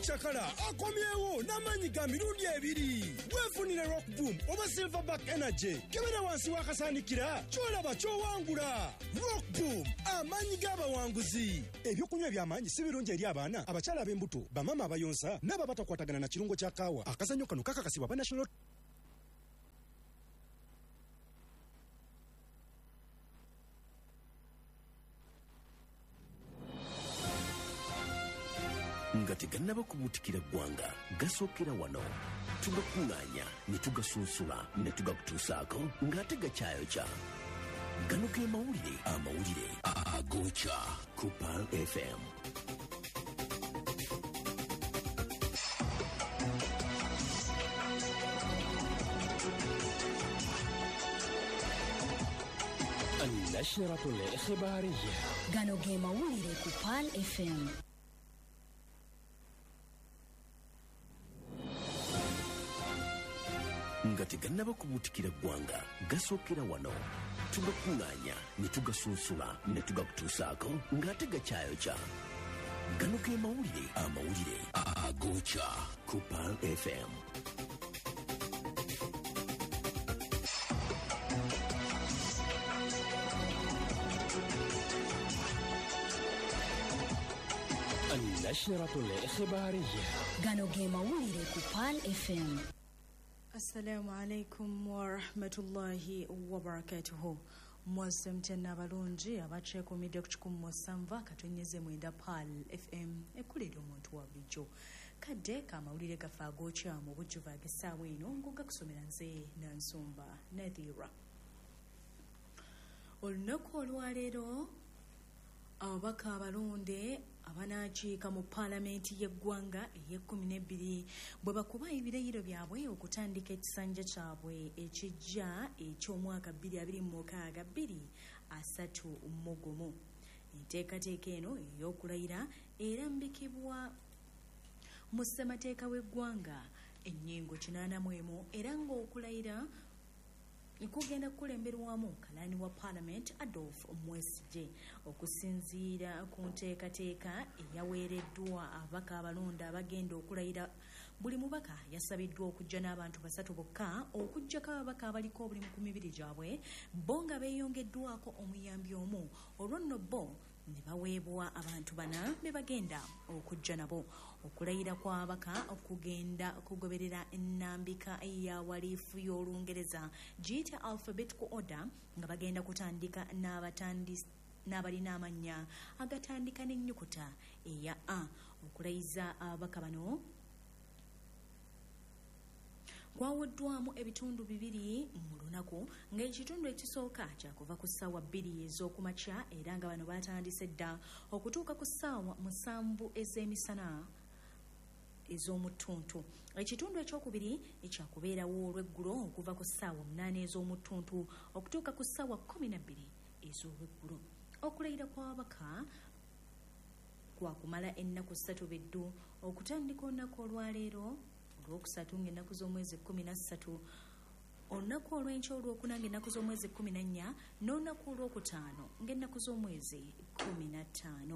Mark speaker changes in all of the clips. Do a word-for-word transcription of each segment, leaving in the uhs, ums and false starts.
Speaker 1: Chakala akomyewo n'amanyi ga mirundi ebiri. Weefunire Rock Boom oba Silverback Energy. Kebera wansi wakasaanikira kyolaba kyowangula. Rock Boom amanyi g'abawanguzi. Ebyokunywa by'amaanyi si birungi eri abaana, abakyala ab'embuto, bamama abayonsa n'ababatakwatagana na kirungo kya kaawa. Akazannyo kano kakakasibwa ba National ngati gannaba kubutikira ggwanga gasookera wano tugakuŋŋaanya ne tugasunsula ne tugakutuusaako ng'ate gakyayokya. Gano ge mawulire amawulire agokya ku Pearl F M. النشرة الإخبارية
Speaker 2: gano ge mawulire ku Pearl F M.
Speaker 1: ngati gannaba kubutikira ggwanga gasookera wano tugakuŋŋaanya ne tugasunsula ne tugakutuusaako ng'ate gakyayokya. Gano ge mawulire amawulire agokya ku Pearl F M.
Speaker 2: النشرة الإخبارية gano ge mawulire ku Pearl F M.
Speaker 3: Assalamu alaikum wa rahmatullahi wa barakatuhu. Mwase mtena balungi abachekomidde ku kikumi mu musanvu katonyeze mwenda Pearl F M ekulira omuntu wa bulijjo. Kadde kamawulire gafa agokya mu bujjuva gesaawa eno ng'ogakusomera nze Nansumba Nathira. Olunaku olwaleero ababaka abalonde abanakiika mu paalamenti y'eggwanga ey'ekkumi n'ebbiri bwe bakuba ebirayiro byabwe okutandika ekisanja kyabwe ekijja eky'omwaka bbiri abiri mu mukaaga bbiri asatu mu gumu. Enteekateeka eno ey'okulayira erambikibwa mu ssemateeka w'eggwanga ennyingo kinaana mu emu era ng'okulayira kugenda kulemberwamu kalani wa Parliament Adolf Mwesigye okusinziira ku nteekateeka eyaweereddwa ababaka abalonde abagenda okulayira. Buli mubaka yasabiddwa okujja n'abantu basatu bokka okujjako ababaka abaliko obuli mu kumi bibiri gyabwe bo nga beeyongeddwako omuyambi omu olwo nno bo ne baweebwa abantu bana be bagenda okujja nabo. Okulayira kw'ababaka okugenda kugoberera ennambika ya waliifu y'Olungereza giyita alphabetical order nga bagenda kutandika n'abatandisi n'abalina amannya agatandika n'ennyukuta eya A. Okulayiza ababaka bano kwawoddwamu ebitundu bibiri mu lunaku ng'ekitundu ekisooka kyakuva ku ssaawa bbiri ez'okumakya era nga bano baatandise dda okutuuka ku ssaawa musanvu ez'emisana ez'omu ttuntu. Ekitundu ekyokubiri ekyakubeerawo olw'eggulo okuva ku ssaawa munaana ez'omu ttuntu okutuuka ku ssaawa kkumi na bbiri ez'olweggulo. Okulayira kw'ababaka kwakumala ennaku ssatu beddu okutandika olunaku olwaleero olwokusatu ng'ennaku z'omwezi kkumi na ssatu, olunaku olw'enkya olwokuna ng'ennaku z'omwezi kkumi na nnya n'olunaku olwokutaano ng'ennaku z'omwezi kkumi na ttaano.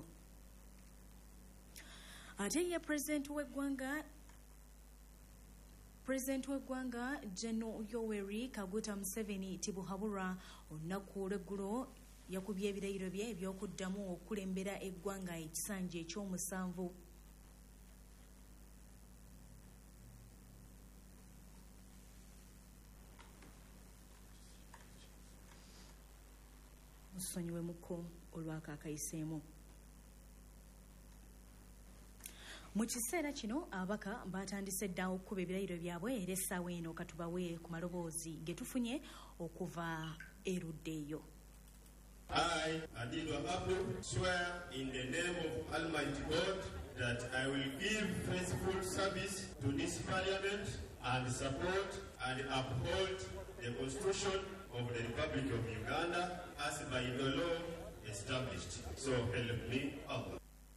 Speaker 3: Ate ye pulezidenti w'eggwanga pulezidenti w'eggwanga General Yoweri Kaguta Museveni Tibuhaburwa olunaku olw'eggulo yakubye ebirayiro bye eby'okuddamu okulembera eggwanga ekisanja eky'omusanvu. Musonyiwe muko olwakaakayiseemu. Mu kiseera kino ababaka batandise dda okukuba ebirayiro byabwe era essaawa eno katubawe ku maloboozi ge tufunye okuva erudda eyo.
Speaker 4: I, Adido Abu, swear in the name of Almighty God that I will give faithful service to this Parliament and support and uphold the Constitution of the Republic of Uganda as by the law established. So help me Allah.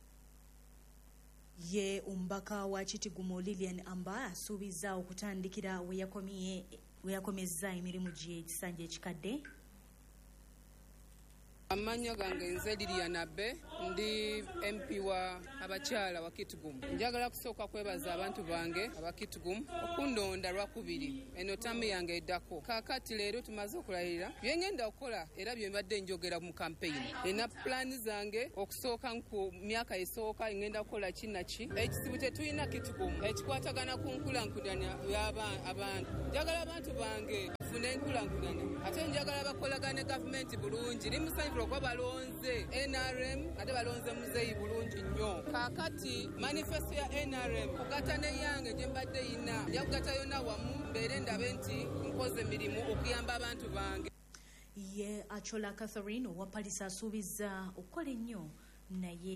Speaker 3: Ye umbaka wa Kitigumo Lilian Amba asuubiza okutandikira we yakomye we yakomezza emirimu gye ekisanja ekikadde.
Speaker 5: Amanya gange nze Liliana Be ndi M P wa abakyala wa Kitgum. Njagala kusooka kwebaza abantu bange aba Kitgum okundonda lwakubiri eno tamu yange eddako. Kaakati leero tumaze okulayira bye ngenda okukola era bye mbadde njogera mu campaign. Ena plan zange okusooka ku myaka esooka ngenda kukola kinaki. Ekisibu tetulina Kitgum ekikwatagana ku nkulankudana y'abantu. Njagala abantu bange fune enkulankudana ate njagala bakolagane gavumenti bulungi limusanjula okuba balonze N R M ate balonze muzeeyi bulungi nnyo. Kaakati manifesto ya N R M kugata neyange gye mbadde yina yakugata yonna wamu mbeere ndabe nti nkoze emirimu okuyamba abantu bange.
Speaker 3: Ye Achola Catherine owa Palisa asuubizza okukola ennyo naye